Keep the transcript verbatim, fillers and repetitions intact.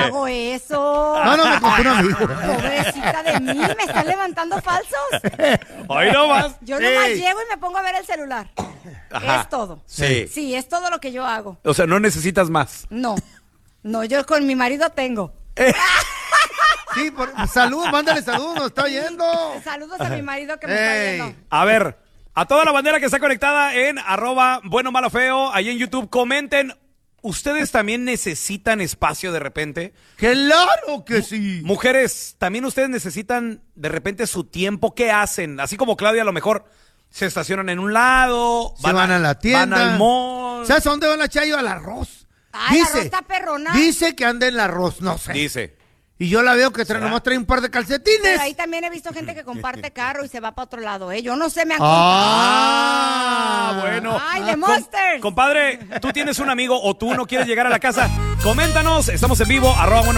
hago eso. No, no, me compré un amigo. Pobrecita de mí, ¿me están levantando falsos? Hoy no más. Yo nomás Ey. llego y me pongo a ver el celular. Ajá. Es todo. Sí. Sí, es todo lo que yo hago. O sea, no necesitas más. No, no, yo con mi marido tengo. Sí, por, salud, mándale salud, nos está oyendo. Saludos a mi marido que me está Ey. viendo. A ver, a toda la bandera que está conectada en arroba bueno, malo, feo, ahí en YouTube, comenten. ¿Ustedes también necesitan espacio de repente? ¡Claro que sí! Mujeres, ¿también ustedes necesitan de repente su tiempo? ¿Qué hacen? Así como Claudia, a lo mejor se estacionan en un lado, Se van a la tienda. van al mall. ¿Sabes a dónde va la Chayo? Al arroz. Ay, la arroz está perrona. Dice que anda en el arroz, no sé. Dice. Y yo la veo que trae, ¿Será? nomás trae un par de calcetines. Pero ahí también he visto gente que comparte carro y se va para otro lado, ¿eh? Yo no sé, me han contado. Ah, Ah, bueno. Ay, de Com- Monsters. compadre, tú tienes un amigo o tú no quieres llegar a la casa. Coméntanos, estamos en vivo, arroba bueno.